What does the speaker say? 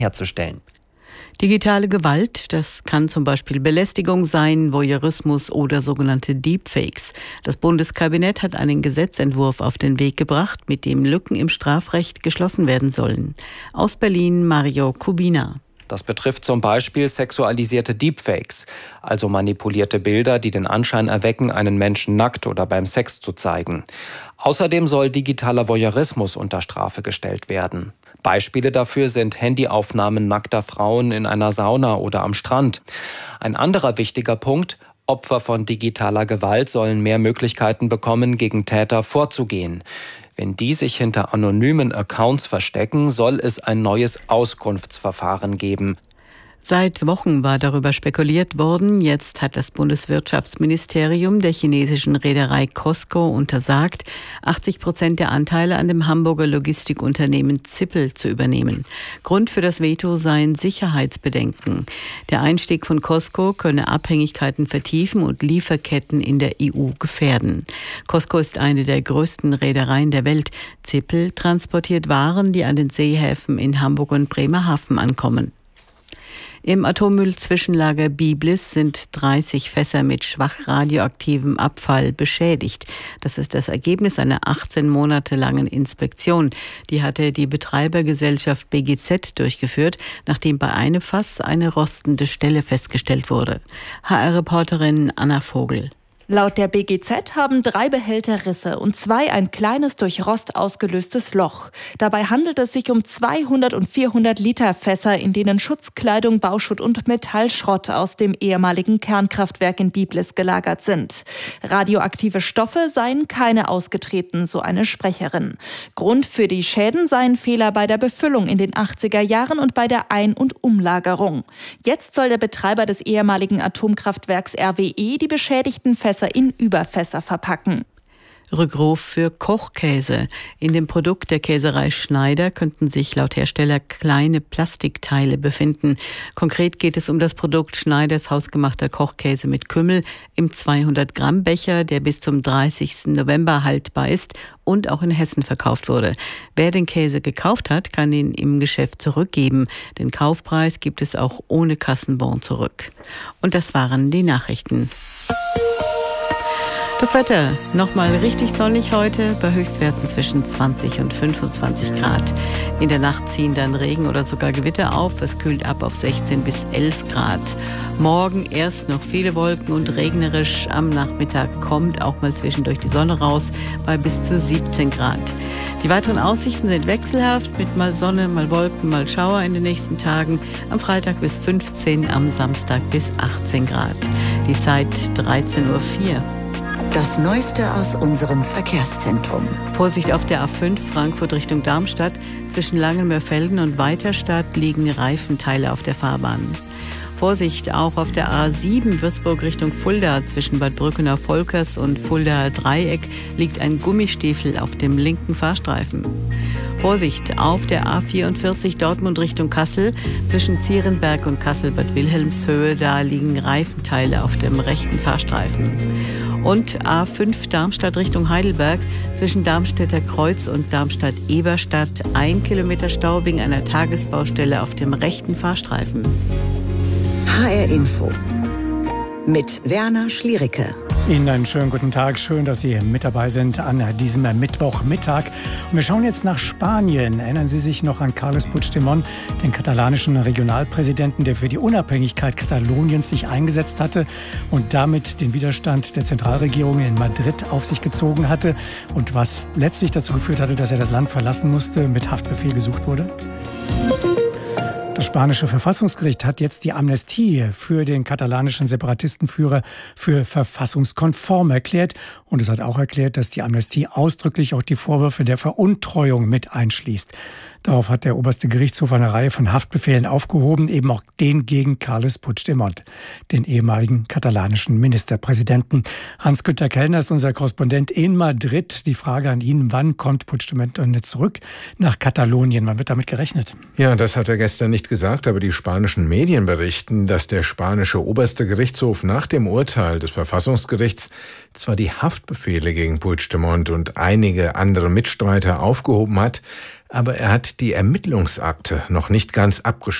herzustellen. Digitale Gewalt, das kann zum Beispiel Belästigung sein, Voyeurismus oder sogenannte Deepfakes. Das Bundeskabinett hat einen Gesetzentwurf auf den Weg gebracht, mit dem Lücken im Strafrecht geschlossen werden sollen. Aus Berlin Mario Kubina. Das betrifft zum Beispiel sexualisierte Deepfakes, also manipulierte Bilder, die den Anschein erwecken, einen Menschen nackt oder beim Sex zu zeigen. Außerdem soll digitaler Voyeurismus unter Strafe gestellt werden. Beispiele dafür sind Handyaufnahmen nackter Frauen in einer Sauna oder am Strand. Ein anderer wichtiger Punkt: Opfer von digitaler Gewalt sollen mehr Möglichkeiten bekommen, gegen Täter vorzugehen. Wenn die sich hinter anonymen Accounts verstecken, soll es ein neues Auskunftsverfahren geben. Seit Wochen war darüber spekuliert worden. Jetzt hat das Bundeswirtschaftsministerium der chinesischen Reederei COSCO untersagt, 80% der Anteile an dem Hamburger Logistikunternehmen Zippel zu übernehmen. Grund für das Veto seien Sicherheitsbedenken. Der Einstieg von COSCO könne Abhängigkeiten vertiefen und Lieferketten in der EU gefährden. COSCO ist eine der größten Reedereien der Welt. Zippel transportiert Waren, die an den Seehäfen in Hamburg und Bremerhaven ankommen. Im Atommüllzwischenlager Biblis sind 30 Fässer mit schwach radioaktivem Abfall beschädigt. Das ist das Ergebnis einer 18 Monate langen Inspektion. Die hatte die Betreibergesellschaft BGZ durchgeführt, nachdem bei einem Fass eine rostende Stelle festgestellt wurde. HR-Reporterin Anna Vogel. Laut der BGZ haben 3 Behälter Risse und 2 ein kleines durch Rost ausgelöstes Loch. Dabei handelt es sich um 200 und 400 Liter Fässer, in denen Schutzkleidung, Bauschutt und Metallschrott aus dem ehemaligen Kernkraftwerk in Biblis gelagert sind. Radioaktive Stoffe seien keine ausgetreten, so eine Sprecherin. Grund für die Schäden seien Fehler bei der Befüllung in den 80er Jahren und bei der Ein- und Umlagerung. Jetzt soll der Betreiber des ehemaligen Atomkraftwerks RWE die beschädigten Fässer in Überfässer verpacken. Rückruf für Kochkäse. In dem Produkt der Käserei Schneider könnten sich laut Hersteller kleine Plastikteile befinden. Konkret geht es um das Produkt Schneiders hausgemachter Kochkäse mit Kümmel im 200-Gramm-Becher, der bis zum 30. November haltbar ist und auch in Hessen verkauft wurde. Wer den Käse gekauft hat, kann ihn im Geschäft zurückgeben. Den Kaufpreis gibt es auch ohne Kassenbon zurück. Und das waren die Nachrichten. Das Wetter, nochmal richtig sonnig heute, bei Höchstwerten zwischen 20 und 25 Grad. In der Nacht ziehen dann Regen oder sogar Gewitter auf. Es kühlt ab auf 16 bis 11 Grad. Morgen erst noch viele Wolken und regnerisch. Am Nachmittag kommt auch mal zwischendurch die Sonne raus bei bis zu 17 Grad. Die weiteren Aussichten sind wechselhaft mit mal Sonne, mal Wolken, mal Schauer in den nächsten Tagen. Am Freitag bis 15, am Samstag bis 18 Grad. Die Zeit 13:04 Uhr. Das Neueste aus unserem Verkehrszentrum. Vorsicht auf der A5 Frankfurt Richtung Darmstadt. Zwischen Langenmörfelden und Weiterstadt liegen Reifenteile auf der Fahrbahn. Vorsicht auch auf der A7 Würzburg Richtung Fulda. Zwischen Bad Brückenau-Volkers und Fuldaer Dreieck liegt ein Gummistiefel auf dem linken Fahrstreifen. Vorsicht auf der A44 Dortmund Richtung Kassel. Zwischen Zierenberg und Kassel-Bad Wilhelmshöhe, da liegen Reifenteile auf dem rechten Fahrstreifen. Und A5 Darmstadt Richtung Heidelberg, zwischen Darmstädter Kreuz und Darmstadt-Eberstadt 1 Kilometer Stau wegen einer Tagesbaustelle auf dem rechten Fahrstreifen. HR Info mit Werner Schliericke. Ihnen einen schönen guten Tag. Schön, dass Sie mit dabei sind an diesem Mittwochmittag. Und wir schauen jetzt nach Spanien. Erinnern Sie sich noch an Carles Puigdemont, den katalanischen Regionalpräsidenten, der für die Unabhängigkeit Kataloniens sich eingesetzt hatte und damit den Widerstand der Zentralregierung in Madrid auf sich gezogen hatte und was letztlich dazu geführt hatte, dass er das Land verlassen musste, mit Haftbefehl gesucht wurde? Das spanische Verfassungsgericht hat jetzt die Amnestie für den katalanischen Separatistenführer für verfassungskonform erklärt. Und es hat auch erklärt, dass die Amnestie ausdrücklich auch die Vorwürfe der Veruntreuung mit einschließt. Darauf hat der oberste Gerichtshof eine Reihe von Haftbefehlen aufgehoben, eben auch den gegen Carles Puigdemont, den ehemaligen katalanischen Ministerpräsidenten. Hans-Günter Kellner ist unser Korrespondent in Madrid. Die Frage an ihn, wann kommt Puigdemont zurück nach Katalonien? Wann wird damit gerechnet? Ja, das hat er gestern nicht gesagt, aber die spanischen Medien berichten, dass der spanische oberste Gerichtshof nach dem Urteil des Verfassungsgerichts zwar die Haftbefehle gegen Puigdemont und einige andere Mitstreiter aufgehoben hat, aber er hat die Ermittlungsakte noch nicht ganz abgeschlossen.